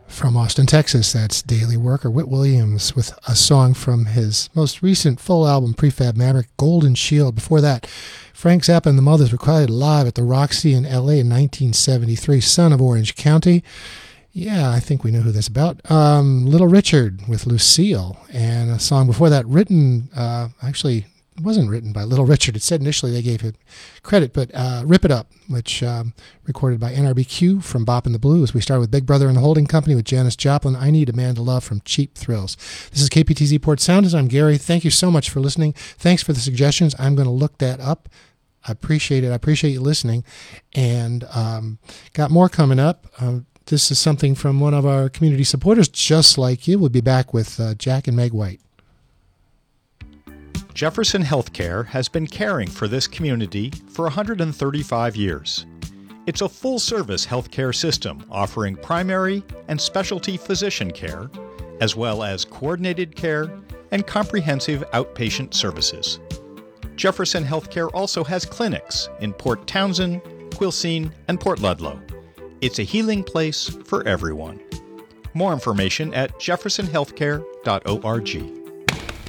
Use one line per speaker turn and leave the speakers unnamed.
From Austin, Texas, that's Daily Worker Whit Williams with a song from his most recent full album, Prefab Maverick, Golden Shield. Before that, Frank Zappa and the Mothers recorded live at the Roxy in L.A. in 1973, Son of Orange County. Yeah, I think we know who that's about. Little Richard with Lucille, and a song before that written, actually, it wasn't written by Little Richard. It said initially they gave him credit, but Rip It Up, which recorded by NRBQ from Bop and the Blues. We started with Big Brother and the Holding Company with Janis Joplin, I Need a Man to Love from Cheap Thrills. This is KPTZ Port Sound. I'm Gary. Thank you so much for listening. Thanks for the suggestions. I'm going to look that up. I appreciate it. I appreciate you listening. And got more coming up. This is something from one of our community supporters, just like you. We'll be back with Jack and Meg White.
Jefferson Healthcare has been caring for this community for 135 years. It's a full-service healthcare system offering primary and specialty physician care, as well as coordinated care and comprehensive outpatient services. Jefferson Healthcare also has clinics in Port Townsend, Quilcene, and Port Ludlow. It's a healing place for everyone. More information at jeffersonhealthcare.org.